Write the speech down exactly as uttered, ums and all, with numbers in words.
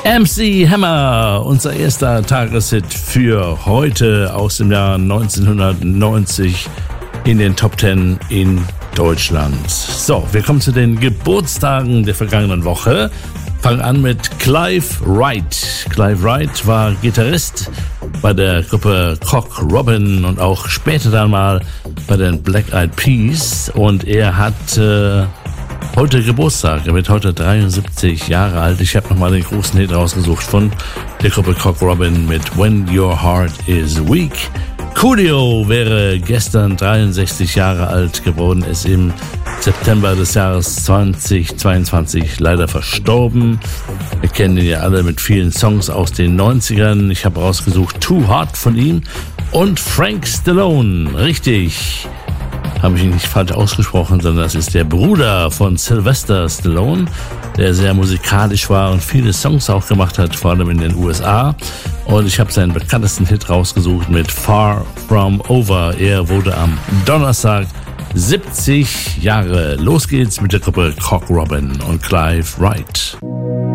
M C Hammer, unser erster Tageshit für heute aus dem Jahr neunzehnhundertneunzig in den Top Ten in Deutschland. So, wir kommen zu den Geburtstagen der vergangenen Woche. Fangen an mit Clive Wright. Clive Wright war Gitarrist bei der Gruppe Cock Robin und auch später dann mal bei den Black Eyed Peas. Und er hat äh, heute Geburtstag. Er wird heute dreiundsiebzig Jahre alt. Ich habe nochmal den großen Hit rausgesucht von der Gruppe Cock Robin mit When Your Heart Is Weak. Coolio wäre gestern dreiundsechzig Jahre alt geworden, ist im September des Jahres zweitausendzweiundzwanzig leider verstorben. Wir kennen ihn ja alle mit vielen Songs aus den neunzigern. Ich habe rausgesucht Too Hot von ihm und Frank Stallone. Richtig, habe ich ihn nicht falsch ausgesprochen, sondern das ist der Bruder von Sylvester Stallone, der sehr musikalisch war und viele Songs auch gemacht hat, vor allem in den U S A. Und ich habe seinen bekanntesten Hit rausgesucht mit Far From Over. Er wurde am Donnerstag siebzig Jahre. Los geht's mit der Gruppe Cock Robin und Clive Wright.